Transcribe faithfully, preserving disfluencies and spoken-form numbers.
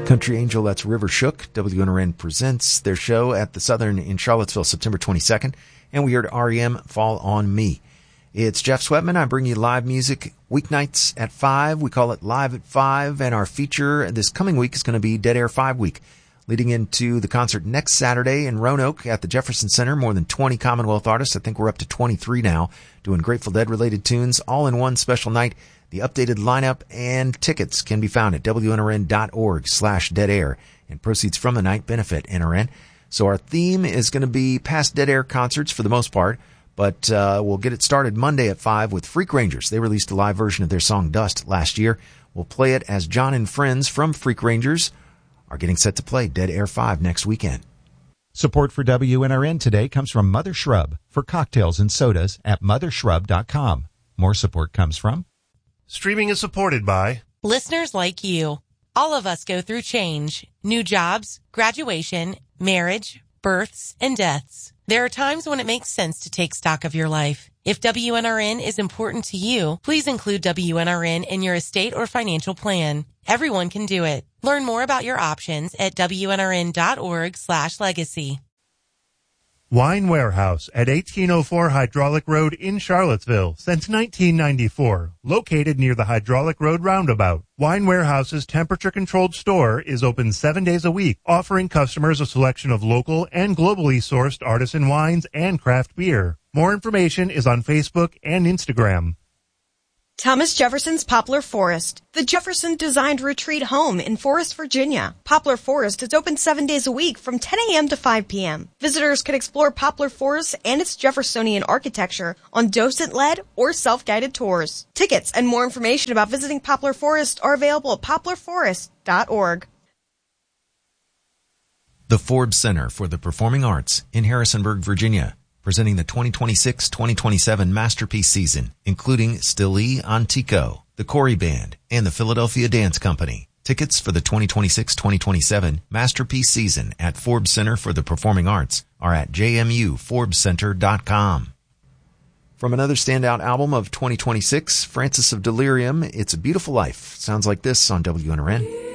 Country Angel, that's River Shook. W N R N presents their show at the Southern in Charlottesville, September twenty-second. And we heard R E M, Fall on Me. It's Jeff Sweatman. I bring you live music weeknights at five. We call it Live at five. And our feature this coming week is going to be Dead Air five Week, leading into the concert next Saturday in Roanoke at the Jefferson Center. More than twenty Commonwealth artists. I think we're up to twenty-three now, doing Grateful Dead-related tunes, all in one special night. The updated lineup and tickets can be found at W N R N dot org slash dead air, and proceeds from the night benefit N R N. So our theme is going to be past Dead Air concerts for the most part, but uh, we'll get it started Monday at five with Freak Rangers. They released a live version of their song Dust last year. We'll play it as John and friends from Freak Rangers are getting set to play Dead Air five next weekend. Support for W N R N today comes from Mother Shrub for cocktails and sodas at mother shrub dot com. More support comes from Streaming is supported by listeners like you. All of us go through change, new jobs, graduation, marriage, births, and deaths. There are times when it makes sense to take stock of your life. If W N R N is important to you, please include W N R N in your estate or financial plan. Everyone can do it. Learn more about your options at W N R N dot org slash legacy. Wine Warehouse at eighteen oh four Hydraulic Road in Charlottesville since nineteen ninety-four, located near the Hydraulic Road roundabout. Wine Warehouse's temperature-controlled store is open seven days a week, offering customers a selection of local and globally sourced artisan wines and craft beer. More information is on Facebook and Instagram. Thomas Jefferson's Poplar Forest, the Jefferson-designed retreat home in Forest, Virginia. Poplar Forest is open seven days a week from ten a.m. to five p.m. Visitors can explore Poplar Forest and its Jeffersonian architecture on docent-led or self-guided tours. Tickets and more information about visiting Poplar Forest are available at poplar forest dot org. The Forbes Center for the Performing Arts in Harrisonburg, Virginia, presenting the twenty twenty-six twenty twenty-seven Masterpiece Season, including Stili Antico, the Corey Band, and the Philadelphia Dance Company. Tickets for the twenty twenty-six twenty twenty-seven Masterpiece Season at Forbes Center for the Performing Arts are at j m u forbes center dot com. From another standout album of twenty twenty-six, Francis of Delirium, It's a Beautiful Life. Sounds like this on W N R N.